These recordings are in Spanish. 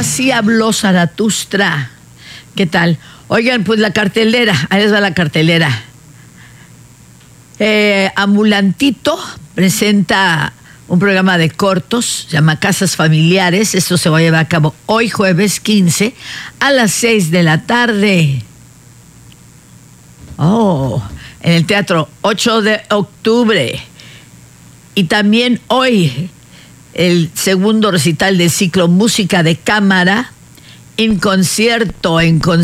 Así habló Zaratustra. ¿Qué tal? Oigan, pues la cartelera, ahí les va la cartelera. Ambulantito presenta un programa de cortos, se llama Casas Familiares. Esto se va a llevar a cabo hoy, jueves 15, a las 6 de la tarde. En el Teatro 8 de octubre. Y también hoy, el segundo recital del ciclo Música de Cámara, en concierto,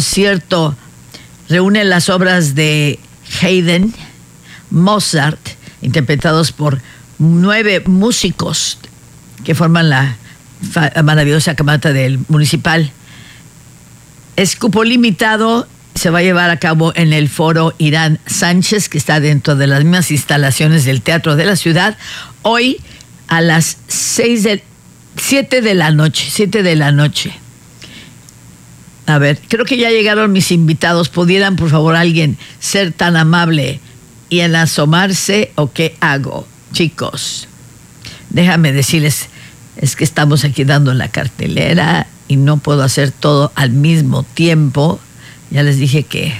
reúne las obras de Haydn, Mozart, interpretados por 9 músicos que forman la maravillosa camerata del Municipal. Es cupo limitado, se va a llevar a cabo en el Foro Irán Sánchez, que está dentro de las mismas instalaciones del Teatro de la Ciudad, hoy a las 7 de la noche. A ver, creo que ya llegaron mis invitados. ¿Pudieran, por favor, alguien ser tan amable y en asomarse o qué hago? Chicos, déjame decirles, es que estamos aquí dando la cartelera y no puedo hacer todo al mismo tiempo. Ya les dije que...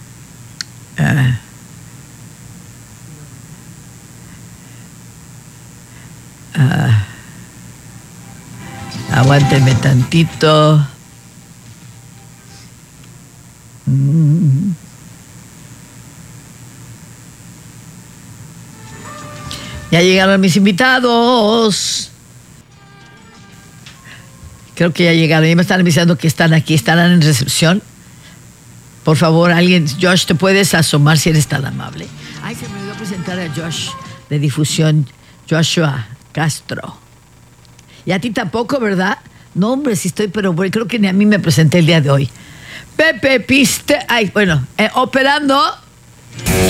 aguántenme tantito. Ya llegaron mis invitados. Creo que ya llegaron. Ya me están avisando que están aquí. ¿Estarán en recepción? Por favor, alguien. Josh, ¿te puedes asomar si eres tan amable? Ay, se me olvidó presentar a Josh de difusión, Joshua Castro. Y a ti tampoco, ¿verdad? No, hombre, sí estoy, pero bueno, creo que ni a mí me presenté el día de hoy. Pepe Piste. Ay, bueno, operando.